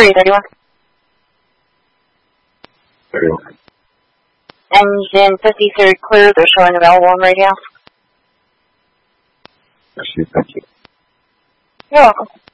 31. 31. Engine 53 clear. They're showing available on radio. Thank you. You're welcome.